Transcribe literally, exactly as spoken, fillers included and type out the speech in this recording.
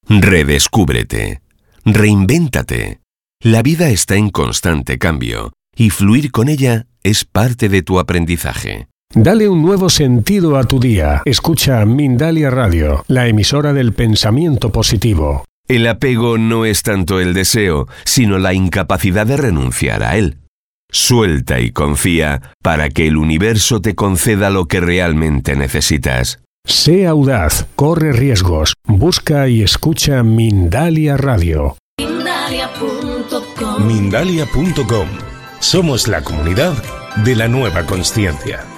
Redescúbrete. Reinvéntate. La vida está en constante cambio y fluir con ella es parte de tu aprendizaje. Dale un nuevo sentido a tu día. Escucha Mindalia Radio, la emisora del pensamiento positivo. El apego no es tanto el deseo, sino la incapacidad de renunciar a él. Suelta y confía para que el universo te conceda lo que realmente necesitas. Sé audaz, corre riesgos, busca y escucha Mindalia Radio. Mindalia punto com. Mindalia punto com. Somos la comunidad de la nueva consciencia.